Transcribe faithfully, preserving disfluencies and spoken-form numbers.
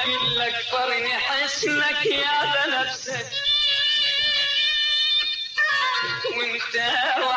واقول لك فرني حسنك يا ذا نفسك وانت